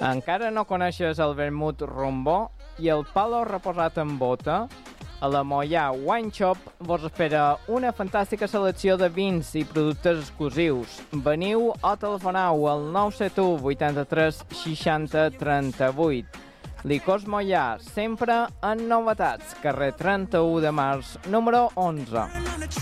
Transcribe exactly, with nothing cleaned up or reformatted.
Encara no coneixes el vermut rombó i el palo reposat en bota? A la Mollà Wine Shop vos espera una fantàstica selecció de vins i productes exclusius. Veniu o telefoneu al nou set u vuitanta-tres seixanta trenta-vuit. Licors Mollà, sempre en novetats. Carrer trenta-u de març, número onze.